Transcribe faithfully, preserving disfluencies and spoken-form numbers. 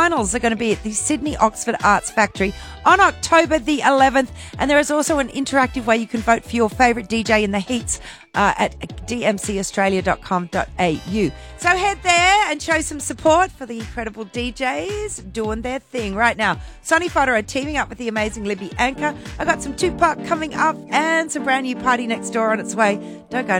finals are going to be at the Sydney Oxford Arts Factory on October the eleventh. And there is also an interactive way you can vote for your favourite D J in the heats uh, at d m c australia dot com dot a u. So head there and show some support for the incredible D Js doing their thing right now. Sonny Fodder are teaming up with the amazing Libby Anchor. I got some Tupac coming up and some brand new Party Next Door on its way. Don't go